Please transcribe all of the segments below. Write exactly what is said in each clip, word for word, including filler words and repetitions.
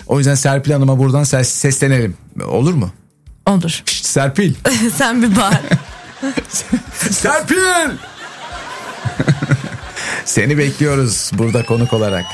O yüzden Serpil Hanım'a buradan ses, seslenelim. Olur mu? Olur. Şşt, Serpil. Sen bir bağır. Serpil. Seni bekliyoruz burada konuk olarak.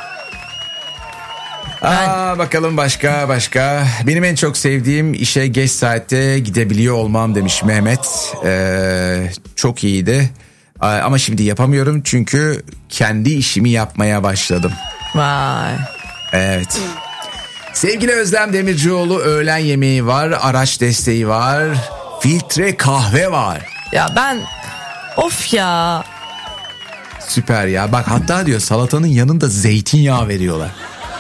Aa, bakalım başka başka. Benim en çok sevdiğim işe geç saatte gidebiliyor olmam demiş Mehmet. Ee, çok iyiydi. Ama şimdi yapamıyorum çünkü kendi işimi yapmaya başladım. Vay. Evet. Sevgili Özlem Demircioğlu, öğlen yemeği var, araç desteği var, filtre kahve var. Ya ben of ya. Süper ya. Bak hatta diyor salatanın yanında zeytinyağı veriyorlar.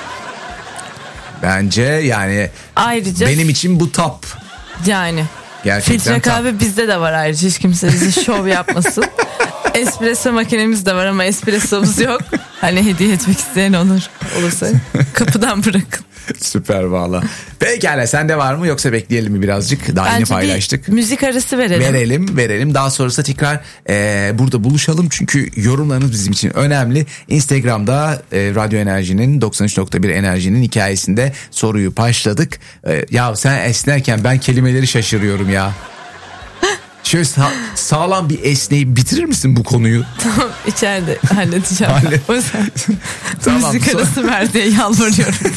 Bence yani ayrıca benim için bu top. Yani. Gerçekten filtre kahve top. Bizde de var ayrıca, hiç kimse bize şov yapmasın. Espresso makinemiz de var ama espressomuz yok. Hani hediye etmek isteyen olur. Olursa kapıdan bırakın. Süper valla. Pekala, sende var mı yoksa bekleyelim mi birazcık? Daha yeni paylaştık. Bir müzik arası verelim. Verelim verelim. Daha sonrasında tekrar e, burada buluşalım. Çünkü yorumlarınız bizim için önemli. Instagram'da e, Radyo Enerji'nin doksan üç nokta bir Enerji'nin hikayesinde soruyu başladık. E, ya sen esnerken ben kelimeleri şaşırıyorum ya. Şöyle sa- sağlam bir esneyip bitirir misin bu konuyu? Tamam, içeride halledeceğim. Hallet. O yüzden Tamam, müzik arası so- ver diye yalvarıyorum.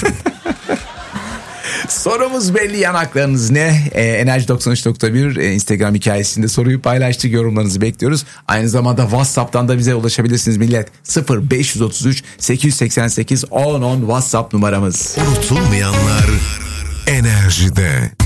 Sorumuz belli, yanaklarınız ne? Ee, Enerji doksan üç nokta bir e, Instagram hikayesinde soruyu paylaştık, yorumlarınızı bekliyoruz. Aynı zamanda WhatsApp'tan da bize ulaşabilirsiniz millet. sıfır beş otuz üç sekiz seksen sekiz on on WhatsApp numaramız. Unutulmayanlar Enerji'de.